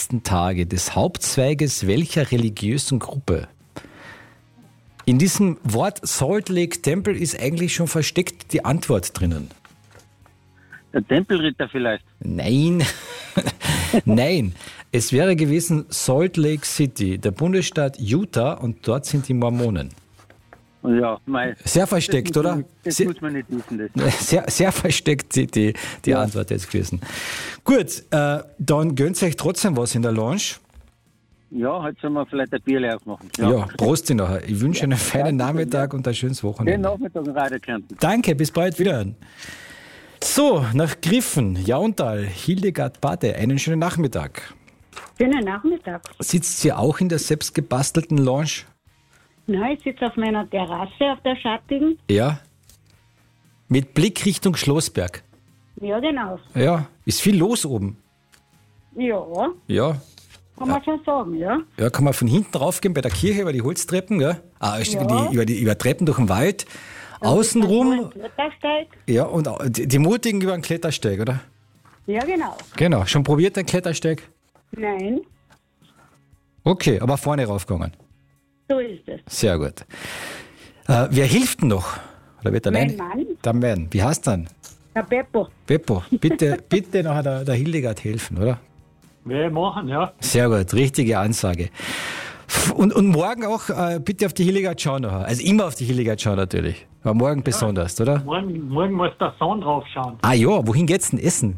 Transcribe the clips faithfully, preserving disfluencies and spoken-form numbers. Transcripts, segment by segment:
letzten Tage des Hauptzweiges welcher religiösen Gruppe? In diesem Wort Salt Lake Temple ist eigentlich schon versteckt die Antwort drinnen. Der Tempelritter vielleicht. Nein, nein. Es wäre gewesen Salt Lake City, der Bundesstaat Utah, und dort sind die Mormonen. Ja, mei. Sehr versteckt, das oder? Muss, das sehr, muss man nicht wissen. Das. Sehr, sehr versteckt die, die, die ja. Antwort jetzt gewesen. Gut, äh, dann gönnt euch trotzdem was in der Lounge. Ja, heute sollen wir vielleicht ein Bierle aufmachen. Ja, ja, Prost nachher. Ich wünsche einen feinen Nachmittag und ein schönes Wochenende. Den Nachmittag in Radekärnten. Danke, bis bald wieder. So, nach Griffen, Jauntal, Hildegard Bade, einen schönen Nachmittag. Schönen Nachmittag. Sitzt sie auch in der selbstgebastelten Lounge? Nein, ich sitze auf meiner Terrasse auf der schattigen. Ja. Mit Blick Richtung Schlossberg. Ja, genau. Ja, ist viel los oben. Ja. Ja. Kann man schon sagen, ja. Ja, kann man von hinten raufgehen bei der Kirche über die Holztreppen, gell? Ah, Ja. über, die, über, die, über Treppen durch den Wald. Außenrum. Klettersteig. Ja, und au- die, die Mutigen über einen Klettersteig, oder? Ja, genau. Genau. Schon probiert den Klettersteig? Nein, Okay, aber vorne raufgegangen. so ist es. Sehr gut. Äh, wer hilft denn noch? Oder wird Mein allein? Mann, Der Mann. Wie heißt er denn? der Beppo. Beppo, bitte, bitte nachher der, der Hildegard helfen, oder? Wir machen, ja. Sehr gut, richtige Ansage. Und, und morgen auch äh, bitte auf die Hildegard schauen nachher. Also immer auf die Hildegard schauen natürlich. Aber morgen besonders, oder? Morgen, morgen muss der Sohn drauf schauen. Ah ja, wohin geht's denn essen?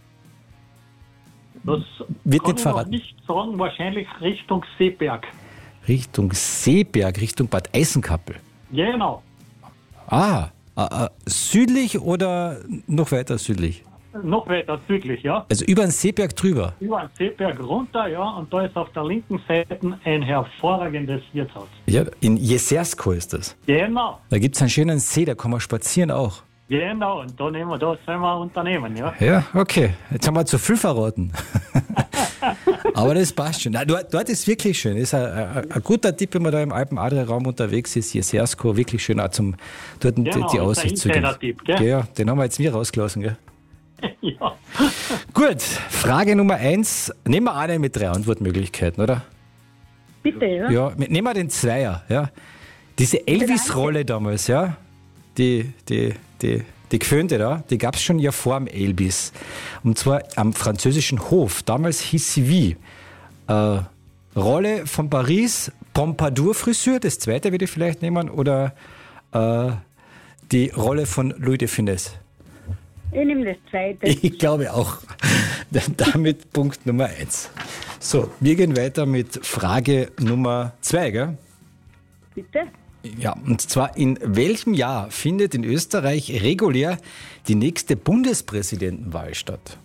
Das Wird kann nicht ich noch verraten. nicht sagen, wahrscheinlich Richtung Seeberg. Richtung Seeberg, Richtung Bad Eisenkappel. Genau. Ah, äh, äh, südlich oder noch weiter südlich? Noch weiter südlich, ja. Also über den Seeberg drüber. Über den Seeberg runter, ja. Und da ist auf der linken Seite ein hervorragendes Wirtshaus. Ja, in Jesersko ist das. Genau. Da gibt es einen schönen See, da kann man spazieren auch. Genau. Und da nehmen wir, da sollen wir unternehmen, ja. Ja, okay. Jetzt haben wir zu viel verraten. Aber das passt schon. Nein, dort, dort ist wirklich schön. Ist ein, ein, ein guter Tipp, wenn man da im Alpen-Adria-Raum unterwegs ist. Jesersko, wirklich schön auch zum dort Genau, die, die das ist Aussicht ein zu genießen. Insider-Tipp, gell? Ja, den haben wir jetzt mir rausgelassen, gell? Ja. Gut, Frage Nummer eins. Nehmen wir eine mit drei Antwortmöglichkeiten, oder? Bitte, ja. Ja, mit- nehmen wir den Zweier, ja. Diese Elvis-Rolle damals, ja, die, die, die, die geföhnte da, die gab es schon ja vor dem Elvis. Und zwar am französischen Hof. Damals hieß sie wie? Äh, Rolle von Paris, Pompadour-Frisur, das zweite würde ich vielleicht nehmen, oder äh, die Rolle von Louis de Funès. Ich nehme das zweite. Ich glaube auch. Dann damit Punkt Nummer eins. So, wir gehen weiter mit Frage Nummer zwei, gell? Bitte? Ja, und zwar in welchem Jahr findet in Österreich regulär die nächste Bundespräsidentenwahl statt?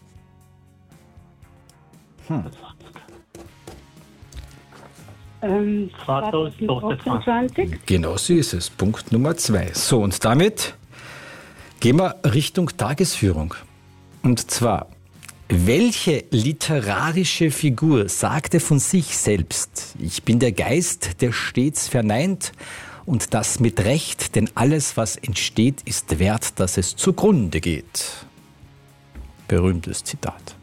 Ähm, zwanzig achtundzwanzig. Genau so ist es. Punkt Nummer zwei. So, und damit gehen wir Richtung Tagesführung. Und zwar, welche literarische Figur sagte von sich selbst: Ich bin der Geist, der stets verneint, und das mit Recht, denn alles, was entsteht, ist wert, dass es zugrunde geht. Berühmtes Zitat.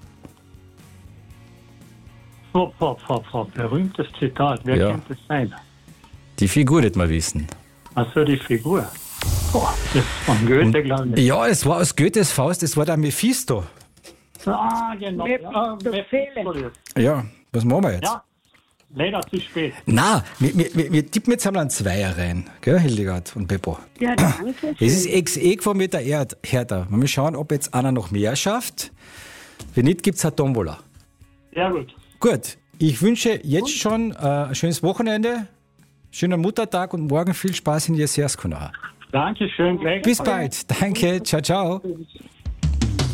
So, so, so, so. Berühmtes Zitat. Wer Ja. könnte es sein? Die Figur nicht mal wissen. Also die Figur. Boah, das ist von Goethe, glaube ich. Ja, es war aus Goethes Faust, es war der Mephisto. Ah, genau. Mir- Ja, das wer- Fehlen. Ja, was machen wir jetzt? ja, leider zu spät. Na, wir, wir, wir- wir tippen jetzt einmal einen Zweier rein, gell, Hildegard und Beppo. Ja, danke. Es ist ex equo mit der Erd Hertha. Wir schauen, ob jetzt einer noch mehr schafft. Wenn nicht, gibt es eine Tombola. Sehr gut. Gut, ich wünsche jetzt schon äh, ein schönes Wochenende, schönen Muttertag und morgen viel Spaß in Jesersko nachher. Dankeschön. Gleich. Bis bald. Danke. Ciao, ciao.